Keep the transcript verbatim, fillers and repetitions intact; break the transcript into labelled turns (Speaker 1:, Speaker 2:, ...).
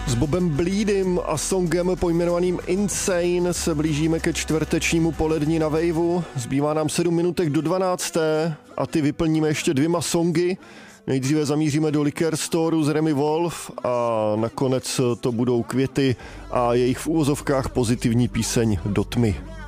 Speaker 1: S Bobem Bleedym a songem pojmenovaným Insane se blížíme ke čtvrtečnímu poledni na Waveu. Zbývá nám sedm minutek do dvanácté a ty vyplníme ještě dvěma songy. Nejdříve zamíříme do Liquor Storeu z Remi Wolf a nakonec to budou Květy a jejich v úvozovkách pozitivní píseň Do tmy.